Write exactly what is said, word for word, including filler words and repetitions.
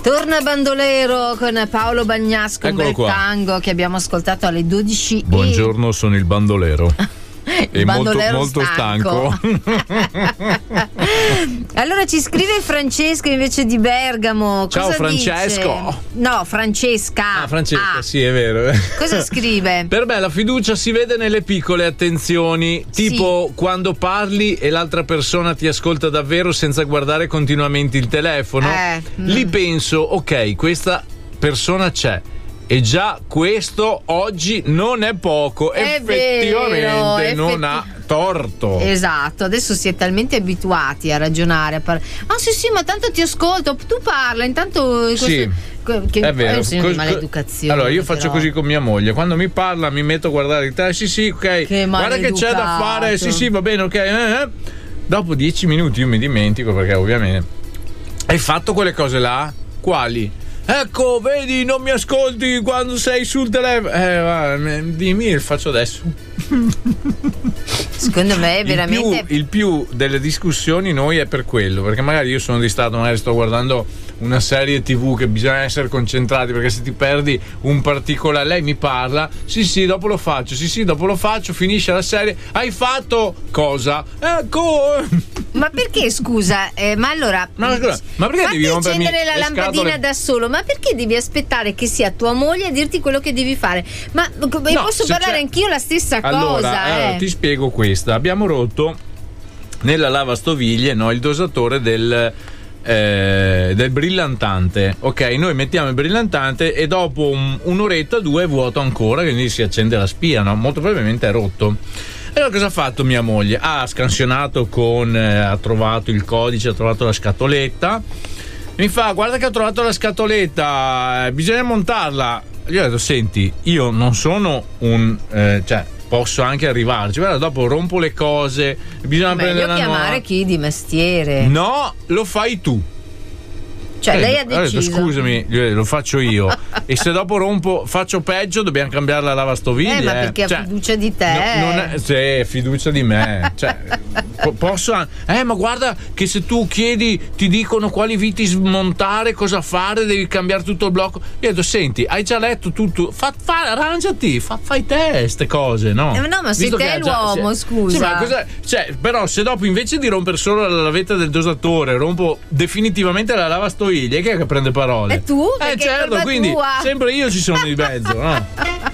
Torna Bandolero con Paolo Bagnasco, un bel tango che abbiamo ascoltato alle dodici. Buongiorno, e... sono il bandolero. E molto, molto stanco, stanco. Allora ci scrive Francesco invece di Bergamo. Ciao cosa Francesco dice? No, Francesca. Ah, Francesca, ah. sì, è vero. Cosa scrive? Per me la fiducia si vede nelle piccole attenzioni, tipo sì. quando parli e l'altra persona ti ascolta davvero senza guardare continuamente il telefono. eh, Lì mm. penso, ok, questa persona c'è. E già questo oggi non è poco, è effettivamente vero, non effetti... ha torto. Esatto, adesso si è talmente abituati a ragionare, a par... ah sì sì, ma tanto ti ascolto, tu parla, intanto questo... sì. Che è vero, è una maleducazione. Allora io faccio però. così con mia moglie, quando mi parla mi metto a guardare il telefono, sì sì, ok, che guarda che c'è da fare, sì sì, va bene, ok, eh, eh. Dopo dieci minuti io mi dimentico perché ovviamente hai fatto quelle cose là, quali? Ecco, vedi, non mi ascolti quando sei sul telefono. Eh, va, dimmi, faccio adesso. Secondo me è veramente il più, il più delle discussioni noi è per quello, perché magari io sono distratto, magari sto guardando una serie tivù che bisogna essere concentrati, perché se ti perdi un particolare, lei mi parla, sì sì dopo lo faccio, sì sì dopo lo faccio, finisce la serie, hai fatto cosa? Ecco. Ma perché scusa? Eh, ma allora ma, scusa, ma perché devi rompermi accendere la lampadina scatole? Da solo? Ma perché devi aspettare che sia tua moglie a dirti quello che devi fare? Ma no, posso parlare c'è... anch'io la stessa allora, cosa eh. allora ti spiego questa. Abbiamo rotto nella lavastoviglie, no, il dosatore del Eh, del brillantante. Ok, noi mettiamo il brillantante e dopo un, un'oretta, due è vuoto ancora, quindi si accende la spia, no? Molto probabilmente è rotto. E allora cosa ha fatto mia moglie? Ha scansionato con eh, ha trovato il codice, ha trovato la scatoletta, mi fa guarda che ho trovato la scatoletta, eh, bisogna montarla. Gli ho detto senti, io non sono un eh, cioè posso anche arrivarci, guarda dopo rompo le cose, bisogna meglio prendere la chiamare nuova. Chi di mestiere. No, lo fai tu. Cioè, eh, lei ha deciso. Detto, scusami, lo faccio io. E se dopo rompo, faccio peggio, dobbiamo cambiare la lavastoviglie. Eh, ma perché cioè, ha fiducia di te? No, non è, sì, fiducia di me. Cioè, posso. Eh, ma guarda che se tu chiedi, ti dicono quali viti smontare, cosa fare, devi cambiare tutto il blocco. Io ho detto, senti, hai già letto tutto. Fa, fa, arrangiati, fa, fai te queste cose, no? Eh, no, ma sei te l'uomo, già, scusa. Sì, ma cosa, cioè, però, se dopo invece di rompere solo la lavetta del dosatore, rompo definitivamente la lavastoviglie, chi è che prende parole? E tu? Eh certo, quindi tua. sempre io ci sono di mezzo, no?